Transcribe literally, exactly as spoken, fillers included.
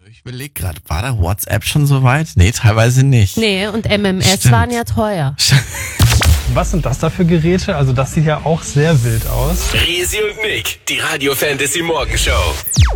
Ich überlege gerade, war da WhatsApp schon so weit? Nee, teilweise nicht. Nee, und M M S Stimmt. waren ja teuer. Was sind das da für Geräte? Also das sieht ja auch sehr wild aus. Resi und Nick, die Radio Fantasy Morgenshow.